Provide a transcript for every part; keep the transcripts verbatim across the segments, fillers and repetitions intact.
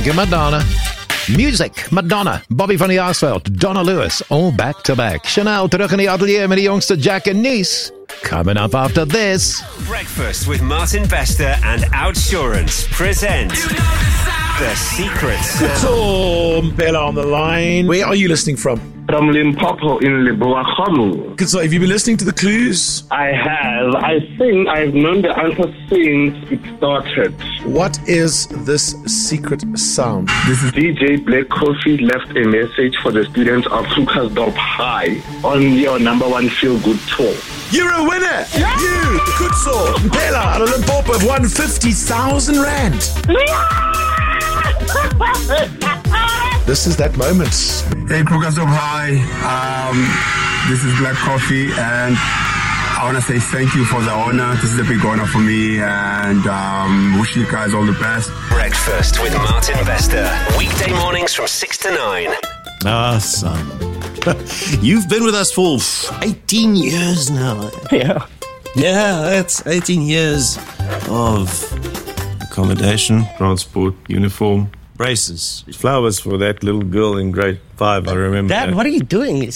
and Madonna. Music, Madonna, Bobby van der Aasveld, Donna Lewis, all back to back. Chanel terug in die atelier met die jongste Jack and Niece. Coming up after this. Breakfast with Martin Bester and Outsurance present The Secret Sound. Tom Bella on the line. Where are you listening from? From Limpopo in Leboakgamu. Good, so have you been listening to the clues? I have. I think I've known the answer since it started. What is this secret sound? This is D J Black Coffee left a message for the students of Krugersdorp High on your number one feel-good tour. You're a winner! Yeah. You, Kutso Bella out of Limpopo, have won fifty thousand rand. Yeah! This is that moment. Hey, Krugersdorp High. Um, this is Black Coffee, and I want to say thank you for the honor. This is a big honor for me, and um, wish you guys all the best. Breakfast with Martin Bester. Weekday mornings from six to nine. Ah, son. You've been with us for eighteen years now. Yeah. Yeah, that's eighteen years of accommodation, transport, uniform, braces, flowers for that little girl in grade five, I remember. Dad, that. what are you doing?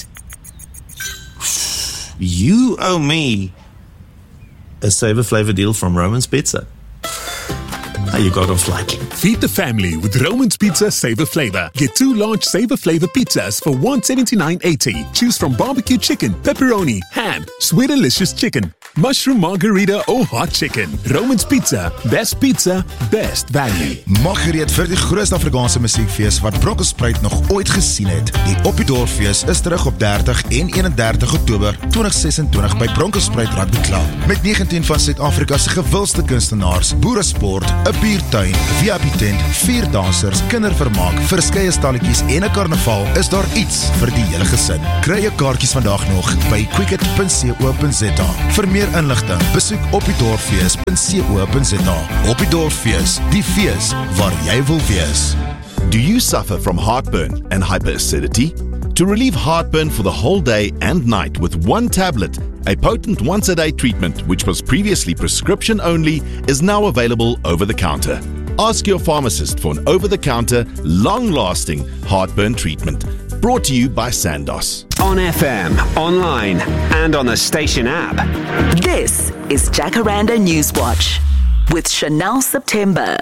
You owe me a Savor Flavor deal from Roman's Pizza. Oh, you got off lightly. Feed the family with Roman's Pizza Savor Flavor. Get two large Savor Flavor pizzas for one seventy-nine eighty. Choose from barbecue chicken, pepperoni, ham, sweet delicious chicken, mushroom margarita or hot chicken. Roman's Pizza, best pizza, best value. Maak gereed vir die grootste Afrikaanse musiekfees wat Bronkhorstspruit nog ooit gesien het. Die Oppiedorffees is terug op dertig en eenendertig Oktober twintig sesentwintig by Bronkhorstspruit Rugby Club. Met negentien van Suid-Afrika se gewildste kunstenaars, boeresport, 'n biertuin, V I P tent, vier dansers, kindervermaak, verskeie stalletjies en 'n karnaval, is daar iets vir die hele gesin. Kry jou kaartjies vandag nog by quicket punt co punt za. Vir meer inligting, besoek oppiedorffees punt co punt za. Oppiedorffees, die fees waar jy wil wees. Do you suffer from heartburn and hyperacidity? To relieve heartburn for the whole day and night with one tablet, a potent once-a-day treatment which was previously prescription only is now available over the counter. Ask your pharmacist for an over-the-counter, long-lasting heartburn treatment. Brought to you by Sandoz. On F M, online, and on the station app. This is Jacaranda Newswatch with Chanel September.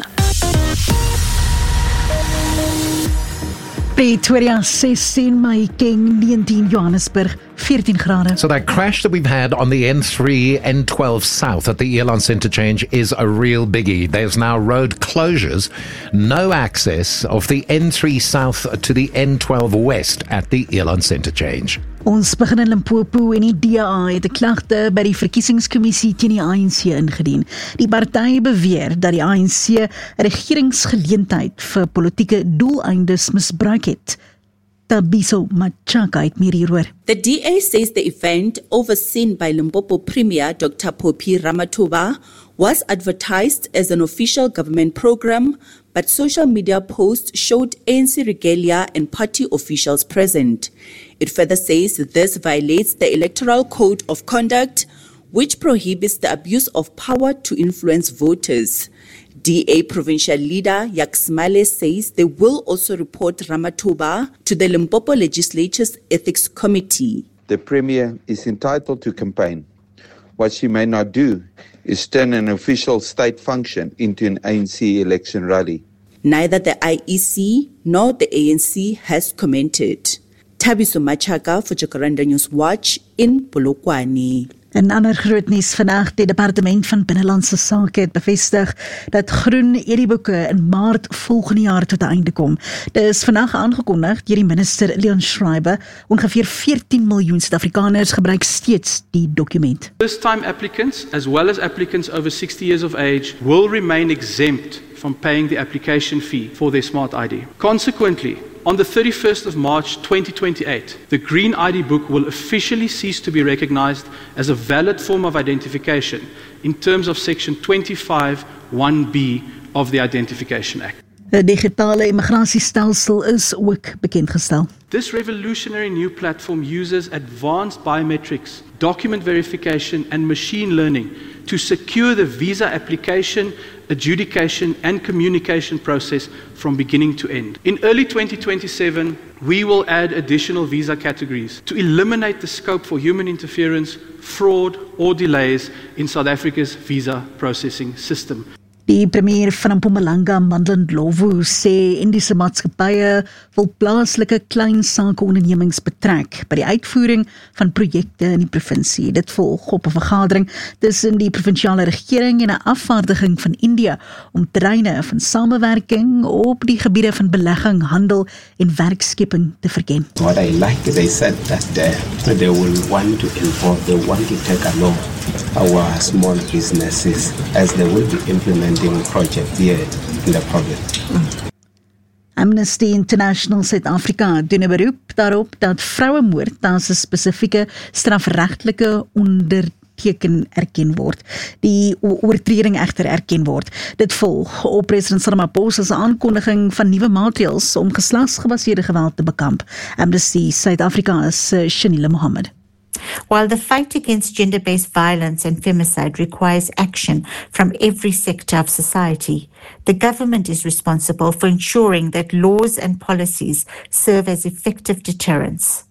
Pretoria sixteen, Mahikeng nineteen, Johannesburg fourteen grade. So that crash that we've had on the N three, N twelve South at the Elands interchange is a real biggie. There's now road closures, no access of the N three South to the N twelve West at the Elands interchange. Ons begin in Limpopo en die D A het 'n klagte by die verkiesingskommissie teen die A N C ingedien. Die party beweer dat die A N C regeringsgeleentheid vir politieke doeleindes misbruik het. Tabiso Machaka het meer hieroor. The D A says the event, overseen by Limpopo Premier Doctor Phophi Ramathuba, was advertised as an official government program, but social media posts showed A N C regalia and party officials present. It further says this violates the Electoral Code of Conduct, which prohibits the abuse of power to influence voters. D A provincial leader Yaksmale says they will also report Ramathuba to the Limpopo Legislature's Ethics Committee. The Premier is entitled to campaign. What she may not do is turn an official state function into an A N C election rally. Neither the I E C nor the A N C has commented. Tabiso Machaka for Jacaranda News Watch in Polokwane. In ander groot nuus vandag, die Departement van Binnelandse Sake het bevestig dat groen edieboeke in Maart volgende jaar tot 'n einde kom. Dit is vandag aangekondig deur die minister Leon Schreiber. Ongeveer veertien miljoen Suid-Afrikaners gebruik steeds die dokument. First-time applicants, as well as applicants over sixty years of age, will remain exempt from paying the application fee for their smart I D. Consequently, on the thirty-first of March twenty twenty-eight, the Green I D book will officially cease to be recognized as a valid form of identification in terms of Section twenty-five one B of the Identification Act. 'n digitale immigrasiestelsel is ook bekendgestel. This revolutionary new platform uses advanced biometrics, document verification and machine learning to secure the visa application adjudication and communication process from beginning to end. In early twenty twenty-seven, we will add additional visa categories to eliminate the scope for human interference, fraud or delays in South Africa's visa processing system. Die premier van Mpumalanga, Mandla Ndlovu, sê Indiese maatskappye wil plaaslike klein sakeondernemings betrek by die uitvoering van projekte in die provinsie. Dit volg op 'n vergadering tussen die provinsiale regering en 'n afvaardiging van India om terreine van samewerking op die gebiede van belegging, handel en werkskeping te verken. What I like, they said that they, they will want to involve, they want to take along our small businesses as they will be implementing a project here in the province. Amnesty International Suid-Afrika doen 'n beroep daarop dat vrouemoord as 'n spesifieke strafregtelike onderteken erken word. Die oortreding egter erken word. Dit volg op president Ramaphosa se aankondiging van nuwe maatreëls om geslagsgebaseerde geweld te bekamp. Amnesty Suid-Afrika se Shanila Mohammed. While the fight against gender-based violence and femicide requires action from every sector of society, the government is responsible for ensuring that laws and policies serve as effective deterrents.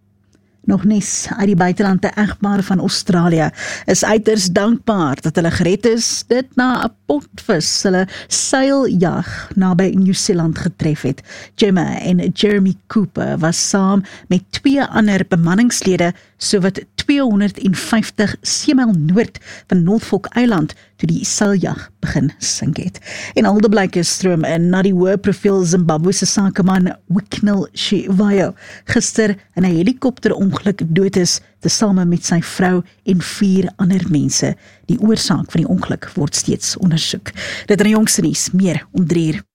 Nog nies uit die buiteland, 'n egpaar van Australië is uiters dankbaar dat hulle gered is, dit na 'n potvis hulle seiljag naby Nieu-Seeland getref het. Gemma en Jeremy Cooper was saam met twee ander bemanningslede sowat tweehonderdvyftig seemyl noord van Norfolk Eiland toe die seiljag begin sink het. En al die blyke stroom in na die hoë profiel Zimbabwe se sakeman Wicknell Shivayo gister in 'n helikopterongeluk dood is, tesame met sy vrou en vier ander mense. Die oorsaak van die ongeluk word steeds ondersoek. Dit is die jongste nuus, meer om drie uur.